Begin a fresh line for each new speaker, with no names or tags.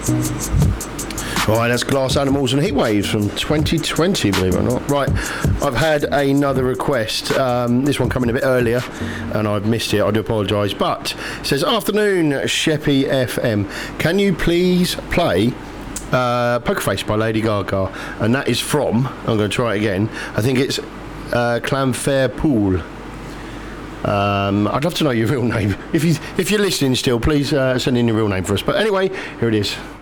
Right, that's Glass Animals and Heatwaves from 2020, believe it or not. Right, I've had another request. This one coming a bit earlier, and I've missed it. I do apologise. But it says, "Afternoon, Sheppy FM. Can you please play Poker Face by Lady Gaga?" And that is from, I'm going to try it again, I think it's Clanfairpool. I'd love to know your real name. If you're listening still, please send in your real name for us. But anyway, here it is.